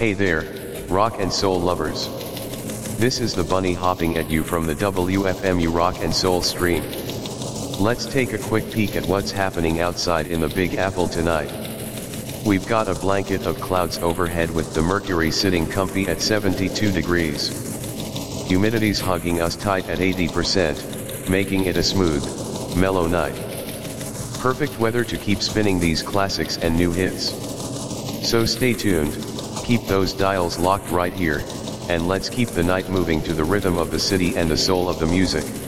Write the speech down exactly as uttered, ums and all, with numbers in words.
Hey there, rock and soul lovers. This is the bunny hopping at you from the W F M U Rock and Soul stream. Let's take a quick peek at what's happening outside in the Big Apple tonight. We've got a blanket of clouds overhead with the mercury sitting comfy at seventy-two degrees. Humidity's hugging us tight at eighty percent, making it a smooth, mellow night. Perfect weather to keep spinning these classics and new hits. So stay tuned, keep those dials locked right here, and let's keep the night moving to the rhythm of the city and the soul of the music.